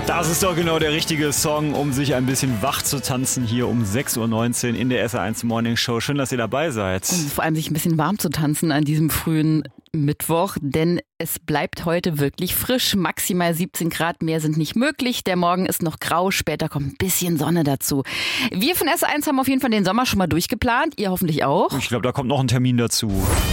Das ist doch genau der richtige Song, um sich ein bisschen wach zu tanzen hier um 6.19 Uhr in der SR1 Morning Show. Schön, dass ihr dabei seid. Und vor allem sich ein bisschen warm zu tanzen an diesem frühen Mittwoch, denn es bleibt heute wirklich frisch. Maximal 17 Grad, mehr sind nicht möglich. Der Morgen ist noch grau, später kommt ein bisschen Sonne dazu. Wir von SR1 haben auf jeden Fall den Sommer schon mal durchgeplant, ihr hoffentlich auch. Ich glaube, da kommt noch ein Termin dazu.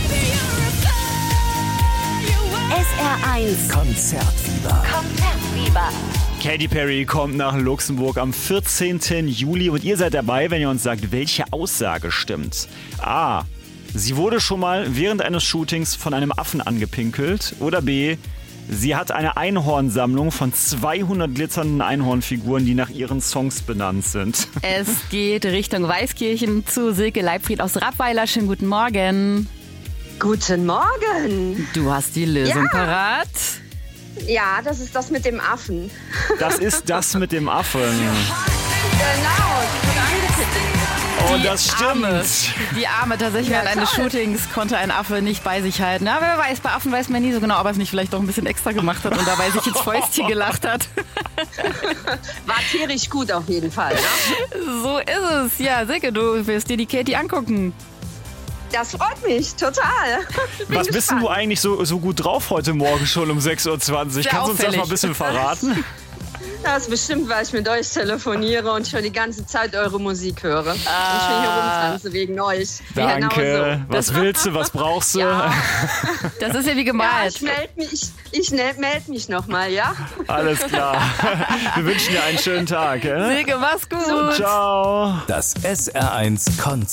SR1 Konzertfieber. Katy Perry kommt nach Luxemburg am 14. Juli und ihr seid dabei, wenn ihr uns sagt, welche Aussage stimmt. A. Sie wurde schon mal während eines Shootings von einem Affen angepinkelt. Oder B. Sie hat eine Einhornsammlung von 200 glitzernden Einhornfiguren, die nach ihren Songs benannt sind. Es geht Richtung Weißkirchen zu Silke Leibfried aus Rappweiler. Schönen guten Morgen. Guten Morgen. Du hast die Lösung parat. Ja, das ist das mit dem Affen. Das ist das mit dem Affen. Genau, die wurde angepickelt. Oh, das stimmt. Die Arme tatsächlich Ja, während eines toll. Shootings konnte ein Affe nicht bei sich halten. Aber wer weiß, bei Affen weiß man nie so genau, ob er es nicht vielleicht doch ein bisschen extra gemacht hat und dabei sich ins Fäustchen gelacht hat. War tierisch gut auf jeden Fall. Ne? So ist es. Ja, Silke, du wirst dir die Katy angucken. Das freut mich total. Bin Was bist denn du gespannt. eigentlich so gut drauf heute Morgen schon um 6.20 Uhr? Sehr Kannst du uns das auffällig. mal ein bisschen verraten? Das ist bestimmt, weil ich mit euch telefoniere und schon die ganze Zeit eure Musik höre. Und ich will hier rumtanzen wegen euch. Danke. Genau Was willst du? Was brauchst du? Ja. Das ist ja wie Ja, gemalt. ich melde mich nochmal, ja? Alles klar. Wir wünschen dir einen schönen Tag. Silke, mach's gut. Ciao. Das SR1 Konzert.